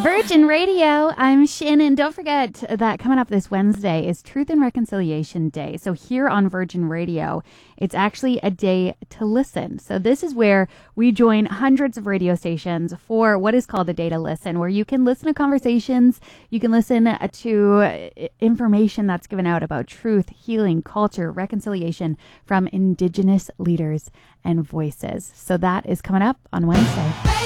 Virgin Radio, I'm Shannon. Don't forget that coming up this Wednesday is Truth and Reconciliation Day. So here on Virgin Radio, it's actually a day to listen. So this is where we join hundreds of radio stations for what is called a day to listen, where you can listen to conversations, you can listen to information that's given out about truth, healing, culture, reconciliation from Indigenous leaders and voices. So that is coming up on Wednesday.